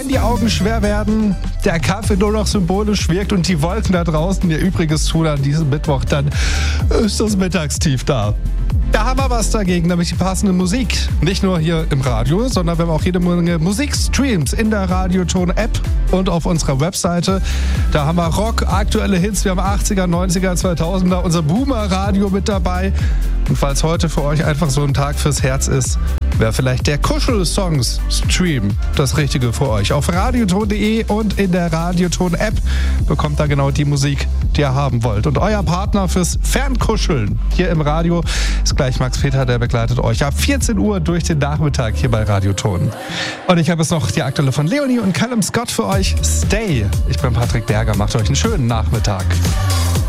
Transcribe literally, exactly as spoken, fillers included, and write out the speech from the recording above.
die Augen schwer werden, der Kaffee nur noch symbolisch wirkt und die Wolken da draußen ihr Übriges tun an diesem Mittwoch, dann ist das Mittagstief da. Da haben wir was dagegen, nämlich die passende Musik. Nicht nur hier im Radio, sondern wir haben auch jede Menge Musikstreams in der Radioton-App und auf unserer Webseite. Da haben wir Rock, aktuelle Hits, wir haben achtziger, neunziger, zweitausender, unser Boomer-Radio mit dabei. Und falls heute für euch einfach so ein Tag fürs Herz ist, wäre vielleicht der Kuschel-Songs-Stream das Richtige für euch. Auf radioton punkt de und in der Radioton-App bekommt ihr genau die Musik, die ihr haben wollt. Und euer Partner fürs Fernkuscheln hier im Radio ist gleich Max Peter, der begleitet euch ab vierzehn Uhr durch den Nachmittag hier bei Radioton. Und ich habe jetzt noch die aktuelle von Leonie und Callum Scott für euch. Stay. Ich bin Patrick Berger, macht euch einen schönen Nachmittag.